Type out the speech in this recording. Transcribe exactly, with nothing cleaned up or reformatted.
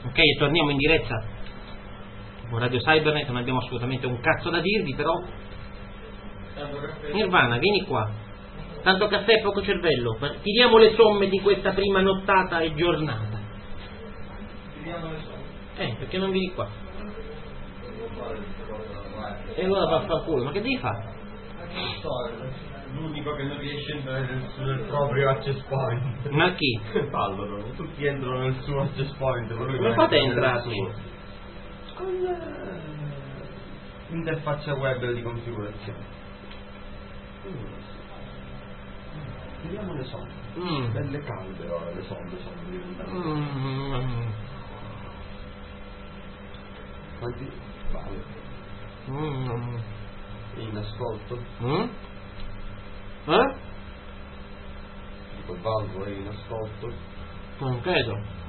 Ok, e torniamo in diretta con Radio Cybernet, non abbiamo assolutamente un cazzo da dirvi, però Nirvana, vieni qua, tanto caffè e poco cervello, tiriamo le somme di questa prima nottata e giornata. Tiriamo le somme? Eh, perché non vieni qua? E allora va a far culo, ma che devi fare? L'unico che non riesce a entrare nel, nel proprio access point. Ma chi? Allora, tutti entrano nel suo access point. Come fate a entrarci? Con l'interfaccia web di configurazione. Vediamo le sonde. Mm. Belle calde ora le sonde sono diventate. Mm. Quanti? Vale. Mm. In ascolto. Mm? Eh? Dico Valvo è in ascolto. Non credo.